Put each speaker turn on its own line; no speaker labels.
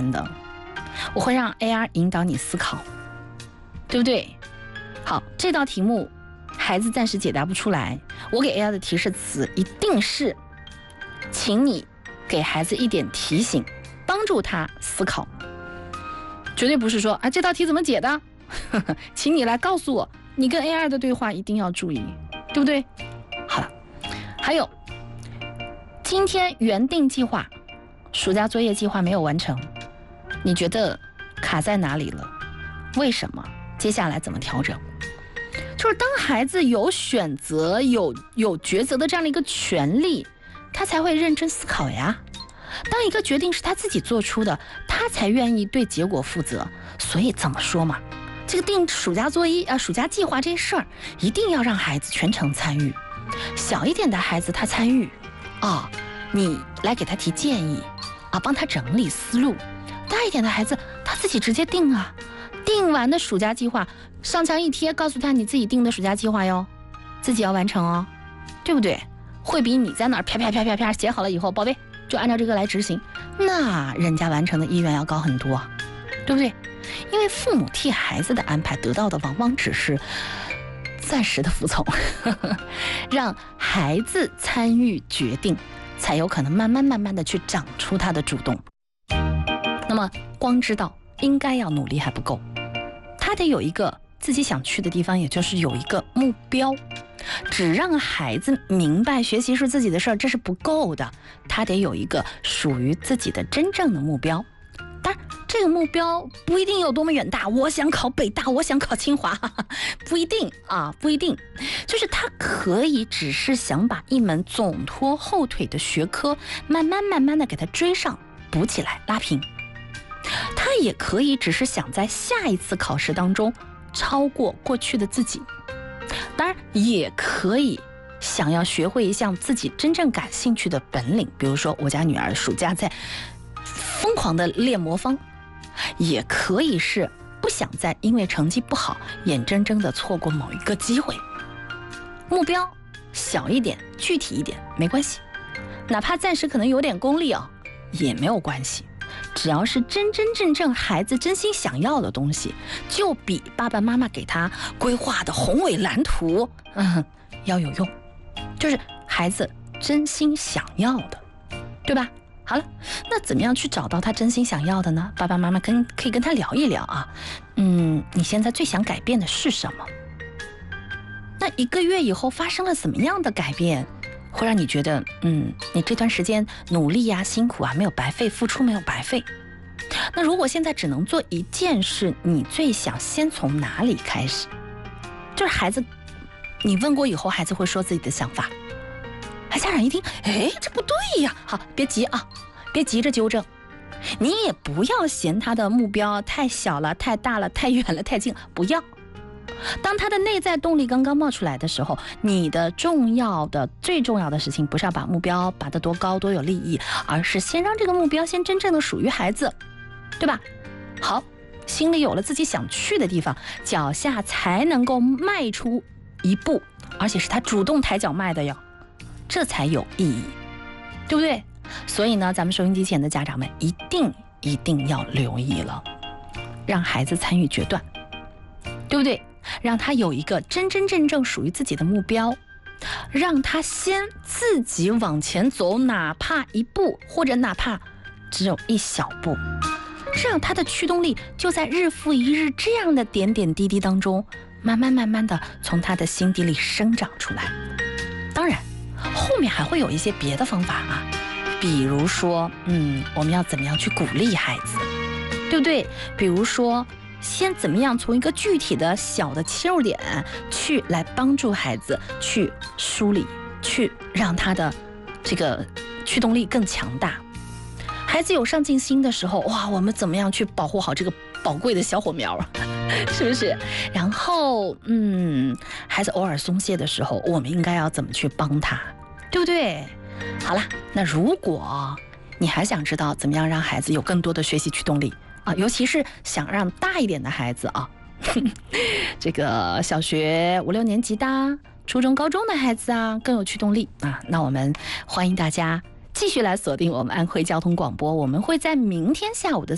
案的，我会让 AR 引导你思考，对不对？好，这道题目孩子暂时解答不出来，我给 AR 的提示词一定是请你给孩子一点提醒，帮助他思考，绝对不是说这道题怎么解的请你来告诉我。你跟 AR 的对话一定要注意，对不对？好了，还有今天原定计划暑假作业计划没有完成，你觉得卡在哪里了？为什么？接下来怎么调整？就是当孩子有选择有抉择的这样的一个权利，他才会认真思考呀。当一个决定是他自己做出的，他才愿意对结果负责。所以怎么说嘛，这个定暑假作业暑假计划这事儿一定要让孩子全程参与。小一点的孩子他参与你来给他提建议帮他整理思路。大一点的孩子他自己直接定定完的暑假计划上墙一贴，告诉他你自己定的暑假计划哟，自己要完成哦，对不对？会比你在那儿啪写好了以后，宝贝就按照这个来执行，那人家完成的意愿要高很多，对不对？因为父母替孩子的安排得到的往往只是暂时的服从让孩子参与决定，才有可能慢慢的去长出他的主动。那么光知道应该要努力还不够，他得有一个自己想去的地方，也就是有一个目标。只让孩子明白学习是自己的事儿，这是不够的，他得有一个属于自己的真正的目标。当然这个目标不一定有多么远大，我想考北大，我想考清华，不一定不一定，就是他可以只是想把一门总拖后腿的学科慢慢的给他追上，补起来，拉平。他也可以只是想在下一次考试当中超过过去的自己，当然也可以想要学会一项自己真正感兴趣的本领，比如说我家女儿暑假在疯狂的练魔方，也可以是不想再因为成绩不好眼睁睁的错过某一个机会。目标小一点具体一点没关系，哪怕暂时可能有点功利也没有关系，只要是真正孩子真心想要的东西，就比爸爸妈妈给他规划的宏伟蓝图要有用，就是孩子真心想要的，对吧？好了，那怎么样去找到他真心想要的呢？爸爸妈妈可以跟他聊一聊你现在最想改变的是什么？那1个月以后发生了怎么样的改变，会让你觉得你这段时间努力辛苦没有白费，付出没有白费。那如果现在只能做一件事，你最想先从哪里开始？就是孩子，你问过以后，孩子会说自己的想法。家长一听，这不对呀，好，别急别急着纠正，你也不要嫌他的目标太小了、太大了、太远了、太近，不要。当他的内在动力刚刚冒出来的时候，你的最重要的事情不是要把目标拔得多高多有利益，而是先让这个目标先真正的属于孩子，对吧？好，心里有了自己想去的地方，脚下才能够迈出一步，而且是他主动抬脚迈的哟，这才有意义，对不对？所以呢，咱们收音机前的家长们一定要留意了，让孩子参与决断，对不对？让他有一个真正属于自己的目标，让他先自己往前走，哪怕一步，或者哪怕只有一小步，这样他的驱动力就在日复一日这样的点点滴滴当中，慢慢的从他的心底里生长出来。当然后面还会有一些别的方法比如说我们要怎么样去鼓励孩子，对不对？比如说先怎么样从一个具体的小的切入点去来帮助孩子去梳理，去让他的这个驱动力更强大。孩子有上进心的时候，我们怎么样去保护好这个宝贵的小火苗是不是？然后孩子偶尔松懈的时候，我们应该要怎么去帮他，对不对？好了，那如果你还想知道怎么样让孩子有更多的学习驱动力尤其是想让大一点的孩子这个小学5、6年级的、初中、高中的孩子更有驱动力那我们欢迎大家继续来锁定我们安徽交通广播，我们会在明天下午的